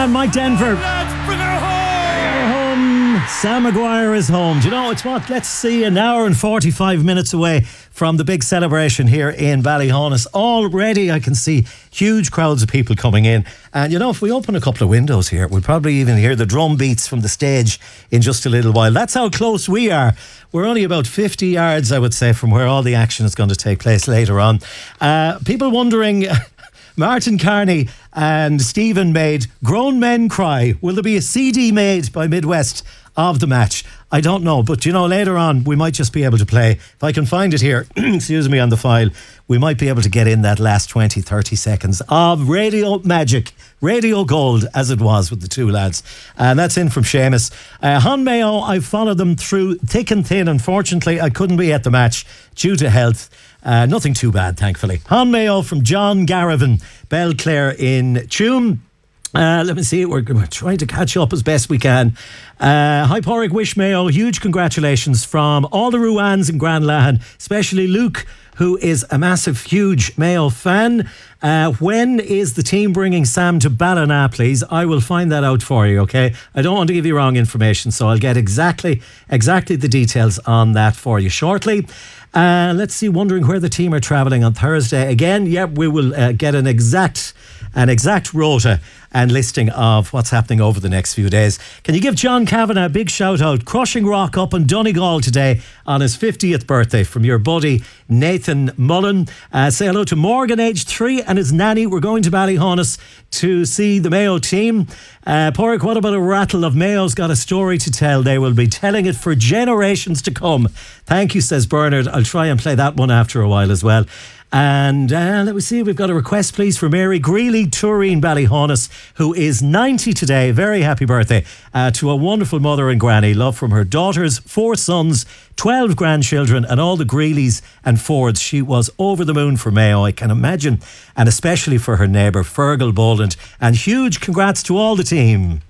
man, Mike Denver. Bring her home! Sam Maguire is home. Do you know, it's what? Let's see, an hour and 45 minutes away from the big celebration here in Ballyhonus. Already I can see huge crowds of people coming in. And you know, if we open a couple of windows here, we'll probably even hear the drum beats from the stage in just a little while. That's how close we are. We're only about 50 yards, I would say, from where all the action is going to take place later on. People wondering... Martin Carney and Stephen made Grown Men Cry. Will there be a CD made by Midwest of the match? I don't know, but you know, later on we might just be able to play. If I can find it here, excuse me, on the file, we might be able to get in that last 20, 30 seconds of radio magic, radio gold, as it was with the two lads. And that's in from Seamus. Hon Mayo, I followed them through thick and thin. Unfortunately, I couldn't be at the match due to health. Nothing too bad, thankfully. Hon Mayo from John Garrivan, Belclare in Tuam. Let me see, we're trying to catch up as best we can. Hi Pádraig, wish Mayo huge congratulations from all the Ruans in Grand Lahan, especially Luke, who is a massive, huge Mayo fan. When is the team bringing Sam to Ballina, please? I will find that out for you, okay? I don't want to give you wrong information, so I'll get exactly the details on that for you shortly. Let's see, wondering where the team are travelling on Thursday. Again, we will get an exact rota and listing of what's happening over the next few days. Can you give John Kavanagh a big shout out? Crushing Rock up in Donegal today on his 50th birthday from your buddy Nathan Mullen. Say hello to Morgan, aged 3, and his nanny. We're going to Ballyhonus to see the Mayo team. Pádraig, what about a rattle of Mayo's got a story to tell? They will be telling it for generations to come. Thank you, says Bernard. I'll try and play that one after a while as well. And let me see, we've got a request please for Mary Greeley, Turin, Ballyhonus, who is 90 today. Very happy birthday to a wonderful mother and granny. Love from her daughters, 4 sons, 12 grandchildren and all the Greeleys and Fords. She was over the moon for Mayo, I can imagine, and especially for her neighbour Fergal Boland. And huge congrats to all the team.